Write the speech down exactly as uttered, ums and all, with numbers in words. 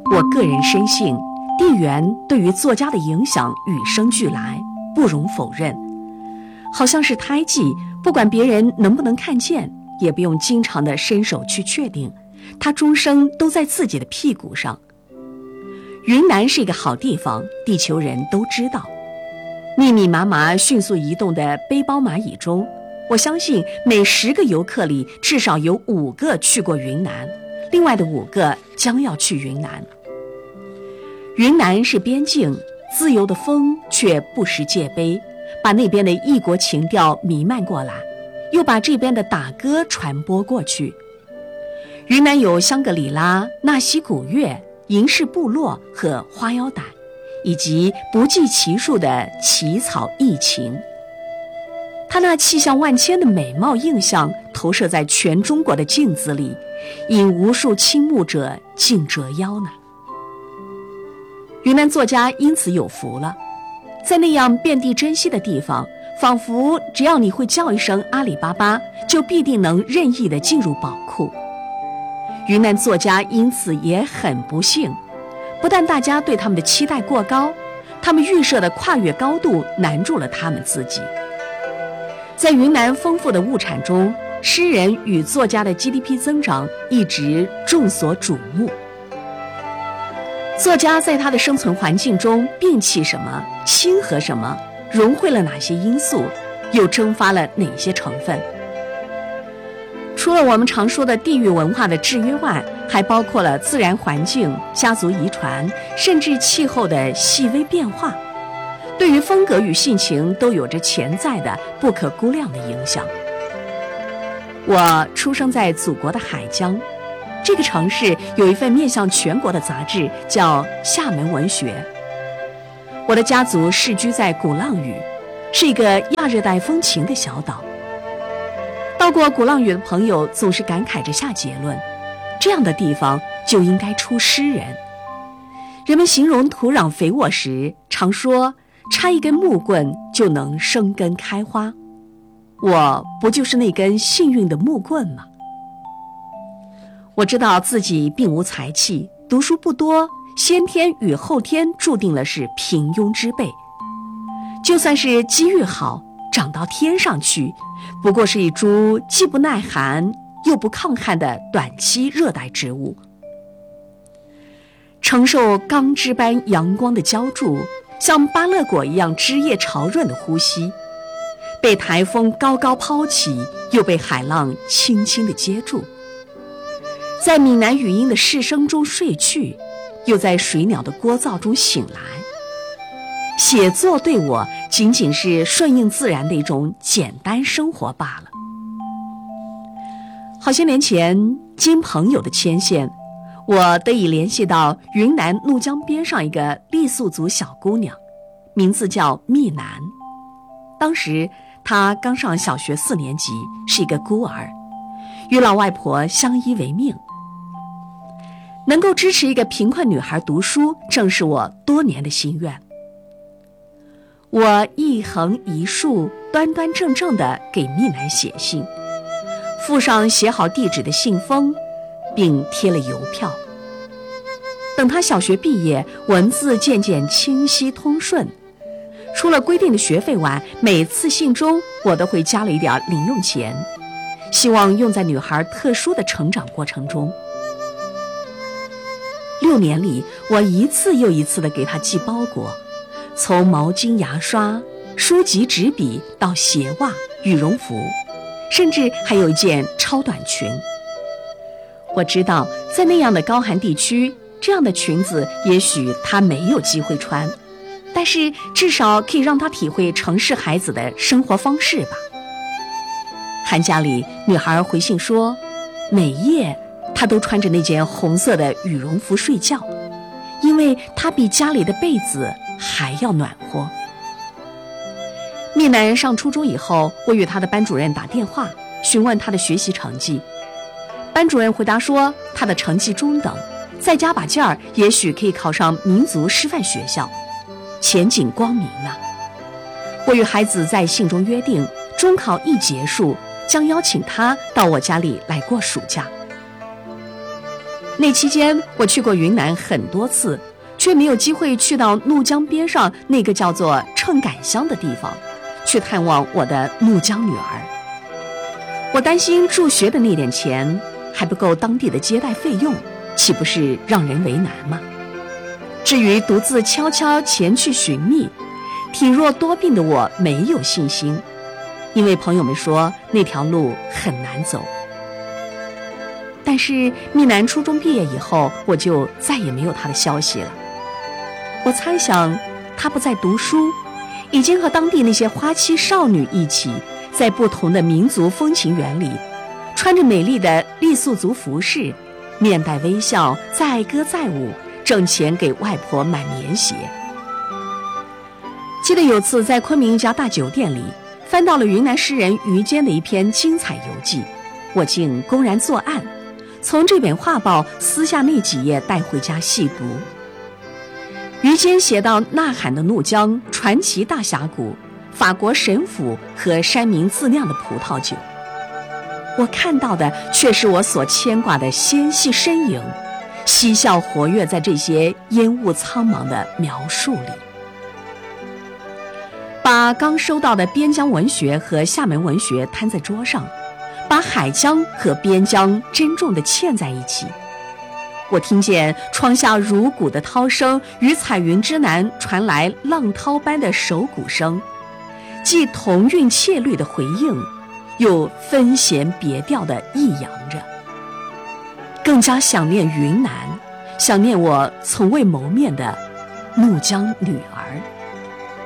我个人深信，地缘对于作家的影响与生俱来，不容否认。好像是胎记，不管别人能不能看见，也不用经常的伸手去确定，它终生都在自己的屁股上。云南是一个好地方，地球人都知道。密密麻麻迅速移动的背包蚂蚁中，我相信每十个游客里至少有五个去过云南，另外的五个将要去云南。云南是边境，自由的风却不识戒备，把那边的异国情调弥漫过来，又把这边的打歌传播过去。云南有香格里拉、纳西古月、银氏部落和花腰傣，以及不计其数的奇草异禽。它那气象万千的美貌印象投射在全中国的镜子里，引无数倾慕者竞折腰呢。云南作家因此有福了，在那样遍地珍稀的地方，仿佛只要你会叫一声阿里巴巴，就必定能任意地进入宝库。云南作家因此也很不幸，不但大家对他们的期待过高，他们预设的跨越高度难住了他们自己。在云南丰富的物产中，诗人与作家的 G D P 增长一直众所瞩目。作家在他的生存环境中摒弃什么，亲和什么，融汇了哪些因素，又蒸发了哪些成分。除了我们常说的地域文化的制约外，还包括了自然环境、家族遗传，甚至气候的细微变化，对于风格与性情都有着潜在的不可估量的影响。我出生在祖国的海疆，这个城市有一份面向全国的杂志，叫《厦门文学》。我的家族世居在鼓浪屿，是一个亚热带风情的小岛。到过鼓浪屿的朋友总是感慨着下结论：这样的地方就应该出诗人。人们形容土壤肥沃时，常说插一根木棍就能生根开花。我不就是那根幸运的木棍吗？我知道自己并无才气，读书不多，先天与后天注定了是平庸之辈。就算是机遇好，长到天上去，不过是一株既不耐寒又不抗旱的短期热带植物。承受钢枝般阳光的浇筑，像芭乐果一样枝叶潮润的呼吸，被台风高高抛起，又被海浪轻轻地接住，在闽南语音的市声中睡去，又在水鸟的聒噪中醒来。写作对我仅仅是顺应自然的一种简单生活罢了。好些年前，经朋友的牵线，我得以联系到云南怒江边上一个傈僳族小姑娘，名字叫蜜南。当时她刚上小学四年级，是一个孤儿，与老外婆相依为命。能够支持一个贫困女孩读书，正是我多年的心愿。我一横一竖，端端正正地给蜜南写信，附上写好地址的信封，并贴了邮票。等她小学毕业，文字渐渐清晰通顺。除了规定的学费外，每次信中我都会加了一点零用钱，希望用在女孩特殊的成长过程中。六年里，我一次又一次地给她寄包裹，从毛巾、牙刷、书籍、纸笔到鞋袜、羽绒服，甚至还有一件超短裙。我知道，在那样的高寒地区，这样的裙子也许她没有机会穿，但是至少可以让她体会城市孩子的生活方式吧。寒假里，女孩回信说，每夜她都穿着那件红色的羽绒服睡觉，因为她比家里的被子还要暖和。蜜南上初中以后，我与她的班主任打电话询问她的学习成绩。班主任回答说，她的成绩中等，再加把劲儿，也许可以考上民族师范学校，前景光明呢。我与孩子在信中约定，中考一结束，将邀请她到我家里来过暑假。 那期间我去过云南很多次，却没有机会去到怒江边上那个叫做秤杆乡的地方，去探望我的怒江女儿。我担心助学的那点钱还不够当地的接待费用，岂不是让人为难吗？至于独自悄悄前去寻觅，体弱多病的我没有信心，因为朋友们说那条路很难走。但是蜜南初中毕业以后，我就再也没有他的消息了。我猜想他不再读书，已经和当地那些花期少女一起，在不同的民族风情园里，穿着美丽的傈僳族服饰，面带微笑，载歌载舞，挣钱给外婆买棉鞋。记得有次在昆明一家大酒店里，翻到了云南诗人于坚的一篇精彩游记，我竟公然作案，从这本画报撕下那几页带回家细读。于坚写到呐喊的怒江、传奇大峡谷、法国神府和山民自酿的葡萄酒，我看到的却是我所牵挂的纤细身影，嬉笑活跃在这些烟雾苍茫的描述里。把刚收到的边疆文学和厦门文学摊在桌上，把海疆和边疆珍重地嵌在一起。我听见窗下如鼓的涛声与彩云之南传来浪涛般的手鼓声，既同韵切律的回应，又分弦别调的抑扬着。更加想念云南，想念我从未谋面的怒江女儿。